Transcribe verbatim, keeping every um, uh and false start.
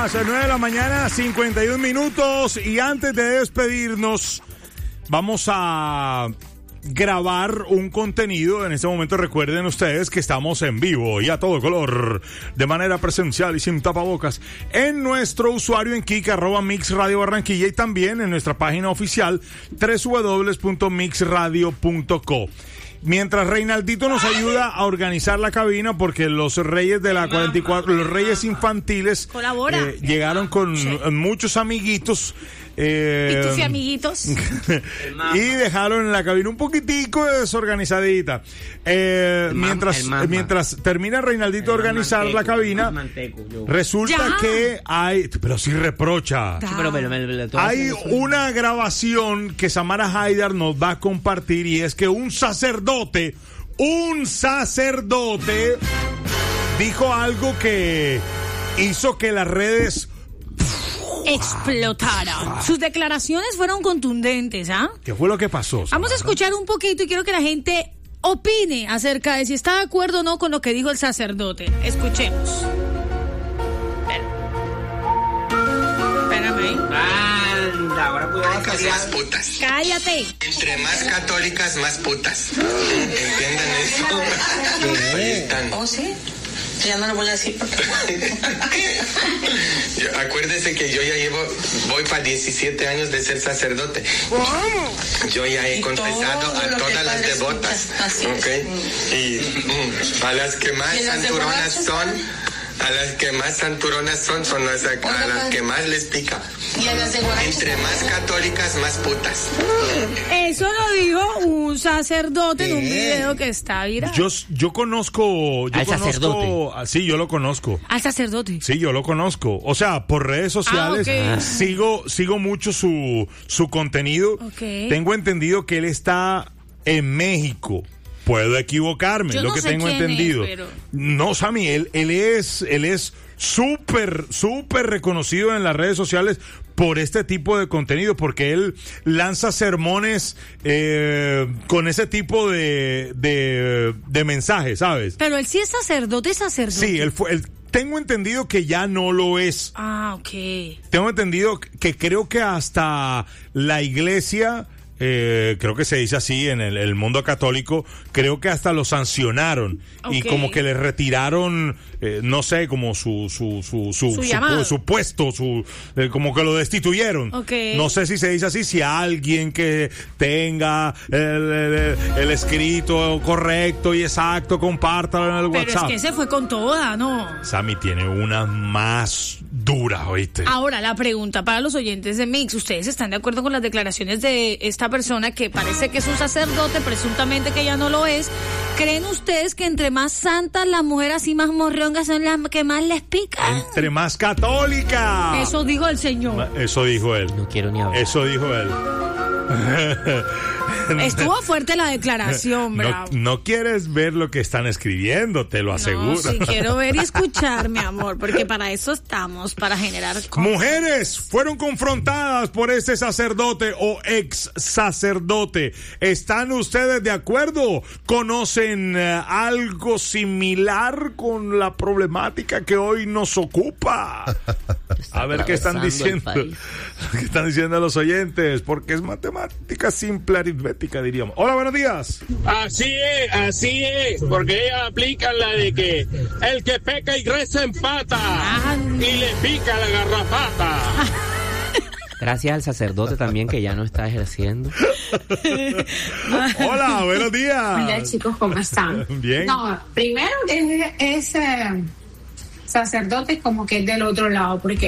las nueve de la mañana, cincuenta y un minutos. Y antes de despedirnos, vamos a grabar un contenido. En este momento recuerden ustedes que estamos en vivo y a todo color, de manera presencial y sin tapabocas, en nuestro usuario en Kik, arroba Mix Radio Barranquilla, y también en nuestra página oficial doble u doble u doble u punto mix radio punto co. Mientras Reinaldito nos ayuda a organizar la cabina, porque los reyes de la cuarenta y cuatro, los reyes infantiles, eh, llegaron con sí. muchos amiguitos. Eh, ¿Y tus amiguitos? Y dejaron la cabina un poquitico desorganizadita. Eh, el mientras el mientras termina Reinaldito de organizar manteco, la cabina, manteco, resulta ya. que hay, pero sí reprocha. Sí, pero me, me, me, hay una grabación que Samara Haidar nos va a compartir, y es que un sacerdote, un sacerdote dijo algo que hizo que las redes explotaron. Sus declaraciones fueron contundentes, ¿ah? ¿eh? ¿Qué fue lo que pasó, Samara? Vamos a escuchar un poquito y quiero que la gente opine acerca de si está de acuerdo o no con lo que dijo el sacerdote. Escuchemos. Espérame. Anda, ahora puedo hacer más putas. Cállate. Entre más católicas, más putas. ¿Entienden eso? Ahí están. ¿Oh, sí? Ya no lo voy a decir porque... Acuérdese que yo ya llevo, voy para diecisiete años de ser sacerdote. ¿Cómo? Yo ya he confesado a todas las devotas. Okay. Y mm, a las que más santuronas son, a las que más santuronas son, son las a, a las que más les pica. ¿Y a las de Entre más católicas, más putas. Eso lo dijo un sacerdote en un video que está viral. Yo, yo conozco... Yo Al conozco, sacerdote. Sí, yo lo conozco. ¿Al sacerdote? Sí, yo lo conozco. O sea, por redes sociales ah, okay. sigo, sigo mucho su, su contenido. Okay. Tengo entendido que él está en México. Puedo equivocarme, yo lo no que sé tengo quién entendido. Es, pero... No, Sammy, él, él es, él es súper, súper reconocido en las redes sociales por este tipo de contenido, porque él lanza sermones eh, con ese tipo de, de, de mensajes, ¿sabes? Pero él sí es sacerdote, sacerdote. Sí, él fue... Él, tengo entendido que ya no lo es. Ah, ok. Tengo entendido que creo que hasta la iglesia... Eh, creo que se dice así en el, el mundo católico, creo que hasta lo sancionaron, okay. y como que le retiraron, eh, no sé, como su su su su, su, su, su puesto, su eh, como que lo destituyeron. Okay. No sé si se dice así, si alguien que tenga el, el, el escrito correcto y exacto, compártalo en el Pero WhatsApp. Pero es que se fue con toda, ¿no? Sammy tiene una más dura, ¿oíste? Ahora, la pregunta para los oyentes de Mix, ¿ustedes están de acuerdo con las declaraciones de esta persona que parece que es un sacerdote, presuntamente que ya no lo es? ¿Creen ustedes que entre más santas las mujeres así más morrongas son las que más les pican? Entre más católicas. Eso dijo el señor. Eso dijo él. No quiero ni hablar. Eso dijo él. Estuvo fuerte la declaración, bravo. No, no quieres ver lo que están escribiendo, te lo aseguro. No, sí quiero ver y escuchar, mi amor, porque para eso estamos, para generar cosas. Mujeres fueron confrontadas por este sacerdote o ex sacerdote. ¿Están ustedes de acuerdo? ¿Conocen uh, algo similar con la problemática que hoy nos ocupa? A ver qué están diciendo. ¿Qué están diciendo los oyentes? Porque es matemática simple, aritmética, diríamos. Hola, buenos días. Así es, así es. Porque ellas aplican la de que el que peca y reza empata. Ah, no. Y le pica la garrapata. Gracias al sacerdote también, que ya no está ejerciendo. Hola, buenos días. Hola, chicos, ¿cómo están? Bien. No, primero es, es eh, sacerdote como que es del otro lado, porque